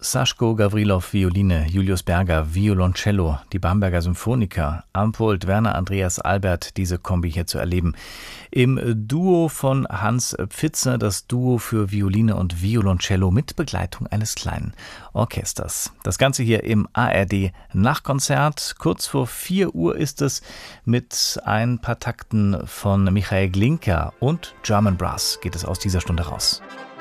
Saschko Gavrilov Violine, Julius Berger Violoncello, die Bamberger Symphoniker, Ampold Werner Andreas Albert, diese Kombi hier zu erleben. Im Duo von Hans Pfitzner, das Duo für Violine und Violoncello mit Begleitung eines kleinen Orchesters. Das Ganze hier im ARD Nachtkonzert. Kurz vor 4 Uhr ist es mit ein paar Takten von Michael Glinka und German Brass geht es aus dieser Stunde raus.